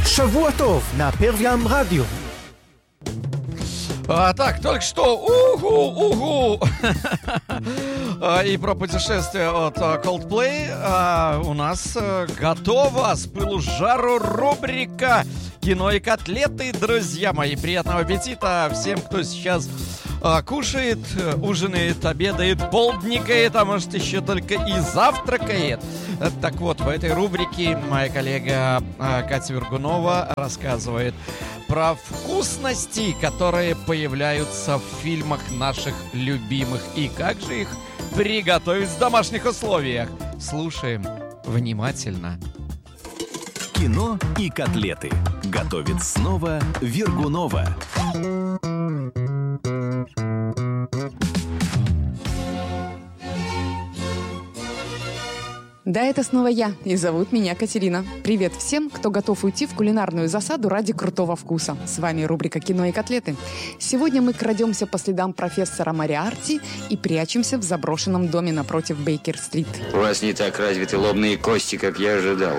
שבוע טוב на Первом радио. Так, только что угу. И про путешествие от Coldplay у нас готова с пылу с жару рубрика «Кино и котлеты». Друзья мои, приятного аппетита всем, кто сейчас кушает, ужинает, обедает, полдникает, а может еще только и завтракает. Так вот, в этой рубрике моя коллега Катя Вергунова рассказывает про вкусности, которые появляются в фильмах наших любимых, и как же их приготовить в домашних условиях. Слушаем внимательно. Кино и котлеты. Готовит снова Вергунова. Да, это снова я, и зовут меня Катерина. Привет всем, кто готов уйти в кулинарную засаду ради крутого вкуса. С вами рубрика «Кино и котлеты». Сегодня мы крадемся по следам профессора Мориарти и прячемся в заброшенном доме напротив Бейкер-стрит. У вас не так развиты лобные кости, как я ожидал,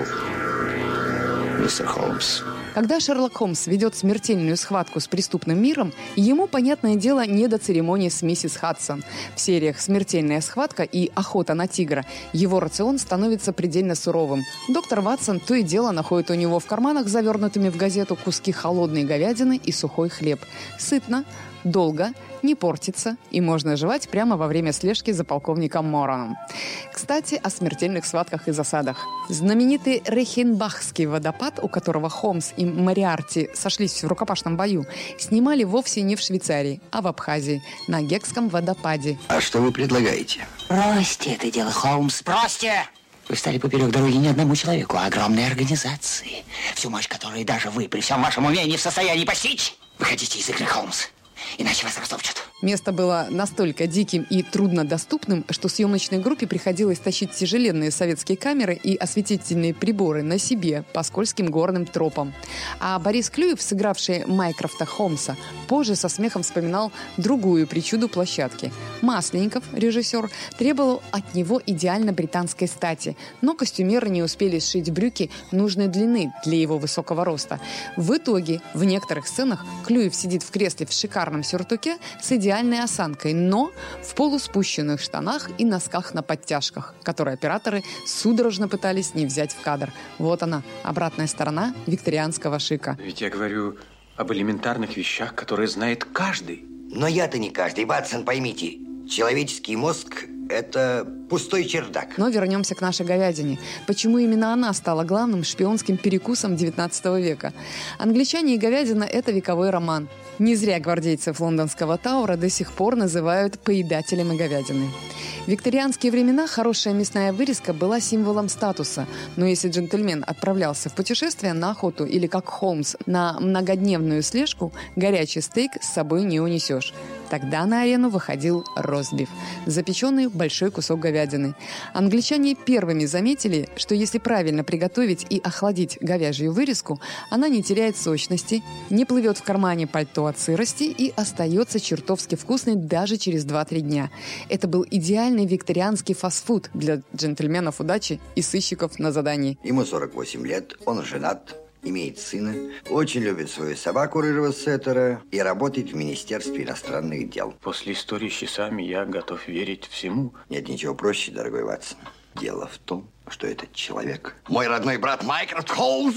мистер Холмс. Когда Шерлок Холмс ведет смертельную схватку с преступным миром, ему, понятное дело, не до церемонии с миссис Хадсон. В сериях «Смертельная схватка» и «Охота на тигра» его рацион становится предельно суровым. Доктор Ватсон то и дело находит у него в карманах, завернутыми в газету, куски холодной говядины и сухой хлеб. Сытно, долго, не портится, и можно жевать прямо во время слежки за полковником Мораном. Кстати, о смертельных схватках и засадах. Знаменитый Рейхенбахский водопад, у которого Холмс и Мориарти сошлись в рукопашном бою, снимали вовсе не в Швейцарии, а в Абхазии, на Гекском водопаде. А что вы предлагаете? Бросьте это дело, Холмс, бросьте! Вы стали поперек дороги не одному человеку, а огромной организации, всю мощь которой даже вы при всем вашем уме не в состоянии постичь. Выходите из игры, Холмс, иначе вас растопчут. Место было настолько диким и труднодоступным, что съемочной группе приходилось тащить тяжеленные советские камеры и осветительные приборы на себе по скользким горным тропам. А Борис Клюев, сыгравший Майкрофта Холмса, позже со смехом вспоминал другую причуду площадки. Масленников, режиссер, требовал от него идеально британской стати, но костюмеры не успели сшить брюки нужной длины для его высокого роста. В итоге в некоторых сценах Клюев сидит в кресле в шикарном сюртуке с идеальной осанкой, но в полуспущенных штанах и носках на подтяжках, которые операторы судорожно пытались не взять в кадр. Вот она, обратная сторона викторианского шика. Ведь я говорю об элементарных вещах, которые знает каждый. Но я-то не каждый. Ватсон, поймите, человеческий мозг – это пустой чердак. Но вернемся к нашей говядине. Почему именно она стала главным шпионским перекусом XIX века? Англичане и говядина – это вековой роман. Не зря гвардейцев лондонского Таура до сих пор называют поедателями говядины. В викторианские времена хорошая мясная вырезка была символом статуса, но если джентльмен отправлялся в путешествие на охоту или, как Холмс, на многодневную слежку, горячий стейк с собой не унесешь. Тогда на арену выходил ростбиф, запеченный большой кусок говядины. Англичане первыми заметили, что если правильно приготовить и охладить говяжью вырезку, она не теряет сочности, не плывет в кармане пальто от сырости и остается чертовски вкусной даже через 2-3 дня. Это был идеальный викторианский фастфуд для джентльменов удачи и сыщиков на задании. Ему 48 лет, он женат, имеет сына, очень любит свою собаку рыжего сеттера и работает в Министерстве иностранных дел. После истории с часами я готов верить всему. Нет ничего проще, дорогой Ватсон. Дело в том, что этот человек мой родной брат Майкрофт Холмс.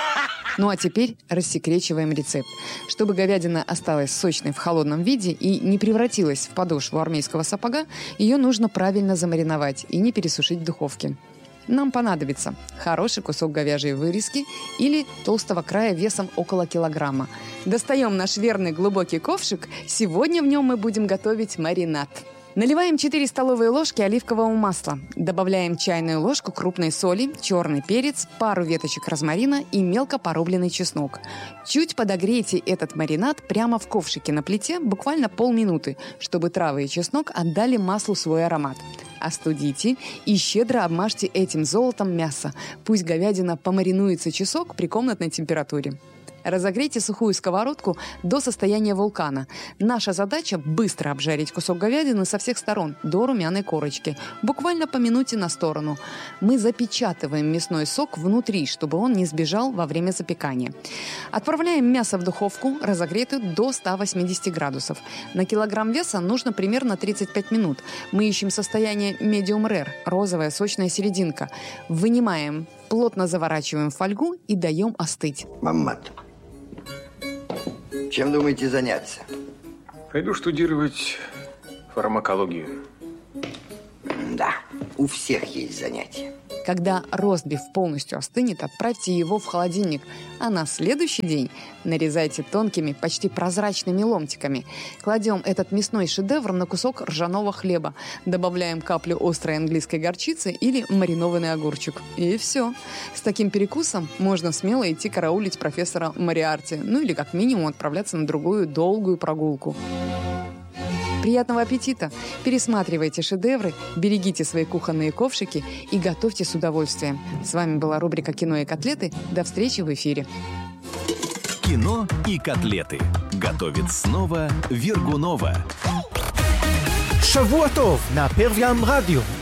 Ну а теперь рассекречиваем рецепт. Чтобы говядина осталась сочной в холодном виде и не превратилась в подошву армейского сапога, ее нужно правильно замариновать и не пересушить в духовке. Нам понадобится хороший кусок говяжьей вырезки или толстого края весом около килограмма. Достаем наш верный глубокий ковшик. Сегодня в нем мы будем готовить маринад. Наливаем 4 столовые ложки оливкового масла. Добавляем чайную ложку крупной соли, черный перец, пару веточек розмарина и мелко порубленный чеснок. Чуть подогрейте этот маринад прямо в ковшике на плите буквально полминуты, чтобы травы и чеснок отдали маслу свой аромат. Остудите и щедро обмажьте этим золотом мясо. Пусть говядина помаринуется часок при комнатной температуре. Разогрейте сухую сковородку до состояния вулкана. Наша задача – быстро обжарить кусок говядины со всех сторон до румяной корочки. Буквально по минуте на сторону. Мы запечатываем мясной сок внутри, чтобы он не сбежал во время запекания. Отправляем мясо в духовку, разогретую до 180 градусов. На килограмм веса нужно примерно 35 минут. Мы ищем состояние medium rare, розовая сочная серединка. Вынимаем, плотно заворачиваем в фольгу и даем остыть. Маммат, чем думаете заняться? Пойду штудировать фармакологию. Да, у всех есть занятия. Когда ростбиф полностью остынет, отправьте его в холодильник, а на следующий день нарезайте тонкими, почти прозрачными ломтиками. Кладем этот мясной шедевр на кусок ржаного хлеба, добавляем каплю острой английской горчицы или маринованный огурчик. И все. С таким перекусом можно смело идти караулить профессора Мориарти, ну или как минимум отправляться на другую долгую прогулку. Приятного аппетита! Пересматривайте шедевры, берегите свои кухонные ковшики и готовьте с удовольствием. С вами была рубрика «Кино и котлеты». До встречи в эфире. Кино и котлеты. Готовит снова Вергунова. שבוע טוב, на Первом радио.